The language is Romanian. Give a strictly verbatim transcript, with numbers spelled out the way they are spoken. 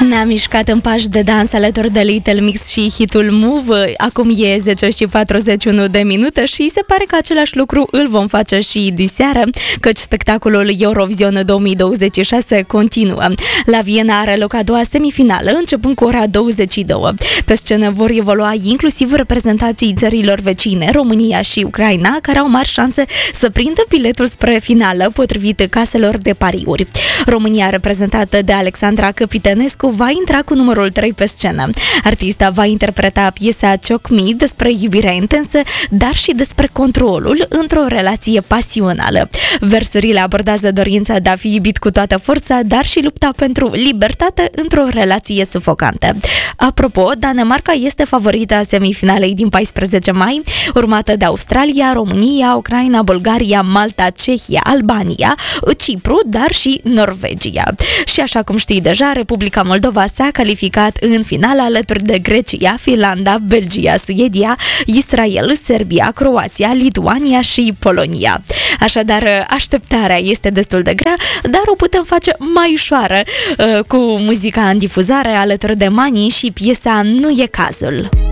Ne-am mișcat în pași de dans alături de Little Mix și hitul Move. Acum e zece și patruzeci și unu de minute și se pare că același lucru îl vom face și diseară, căci spectacolul Eurovision două mii douăzeci și șase continuă. La Viena are loc a doua semifinală, începând cu ora douăzeci și două. Pe scenă vor evolua inclusiv reprezentații țărilor vecine, România și Ucraina, care au mari șanse să prindă biletul spre finală, potrivit caselor de pariuri. România, reprezentată de Alexandra Căpitănescu, va intra cu numărul trei pe scenă. Artista va interpreta piesa Choc Me despre iubirea intensă, dar și despre controlul într-o relație pasională. Versurile abordează dorința de a fi iubit cu toată forța, dar și lupta pentru libertate într-o relație sufocantă. Apropo, Danemarca este favorita semifinalei din paisprezece mai, urmată de Australia, România, Ucraina, Bulgaria, Malta, Cehia, Albania, Cipru, dar și Norvegia. Și așa cum știi deja, Republica Moldova s-a calificat în final alături de Grecia, Finlanda, Belgia, Suedia, Israel, Serbia, Croația, Lituania și Polonia. Așadar, așteptarea este destul de grea, dar o putem face mai ușoară cu muzica în difuzare alături de Mani și piesa Nu e cazul.